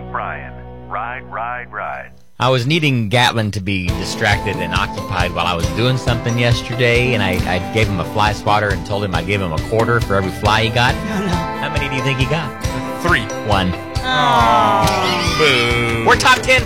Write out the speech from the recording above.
Brian. Ride, ride, ride. I was needing Gatlin to be distracted and occupied while I was doing something yesterday, and I gave him a fly swatter and told him I'd give him a quarter for every fly he got. How many do you think he got? 3. 1. Oh, boo. We're top 10